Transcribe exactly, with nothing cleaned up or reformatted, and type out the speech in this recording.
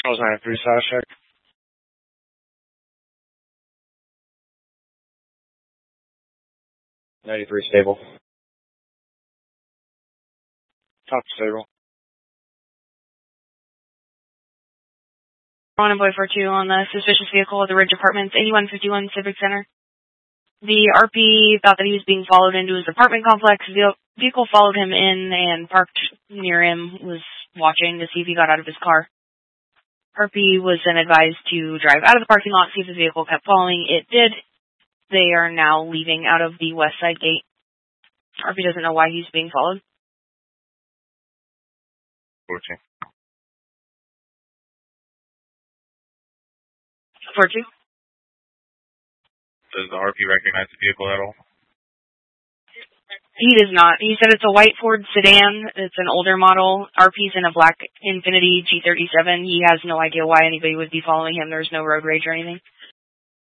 Charles ninety-three, status check. ninety-three, stable. Top stable. one boy four two on the suspicious vehicle at the Ridge Apartments, eighty-one fifty-one Civic Center. The R P thought that he was being followed into his apartment complex. The vehicle followed him in and parked near him, was watching to see if he got out of his car. R P was then advised to drive out of the parking lot, see if the vehicle kept following. It did. They are now leaving out of the west side gate. R P doesn't know why he's being followed. fourteen. four two. Does the R P recognize the vehicle at all? He does not. He said it's a white Ford sedan. It's an older model. R P's in a black Infiniti G thirty-seven. He has no idea why anybody would be following him. There's no road rage or anything.